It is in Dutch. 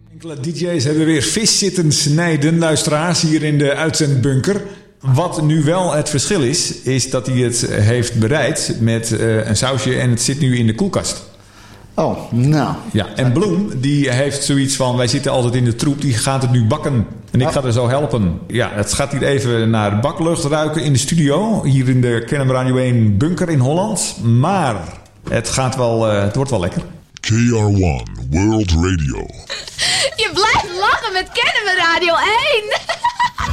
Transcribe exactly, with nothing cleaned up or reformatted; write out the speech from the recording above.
Enkele D J's hebben weer vis zitten snijden, luisteraars, hier in de uitzendbunker. Wat nu wel het verschil is, is dat hij het heeft bereid met uh, een sausje en het zit nu in de koelkast. Oh, nou. Ja, en Bloem, die heeft zoiets van, wij zitten altijd in de troep, die gaat het nu bakken. En ik Oh. ga er zo helpen. Ja, het gaat hier even naar baklucht ruiken in de studio, hier in de Kennemer Radio één bunker in Holland. Maar het gaat wel, uh, het wordt wel lekker. K R one World Radio. Je blijft lachen met Kennemer Radio één.